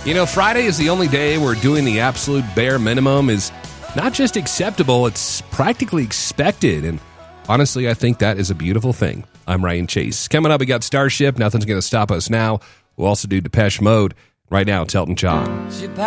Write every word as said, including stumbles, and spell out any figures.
You know, Friday is the only day where doing the absolute bare minimum is not just acceptable, it's practically expected. And honestly, I think that is a beautiful thing. I'm Ryan Chase. Coming up, we got Starship. Nothing's going to stop us now. We'll also do Depeche Mode. Right now, it's Elton John.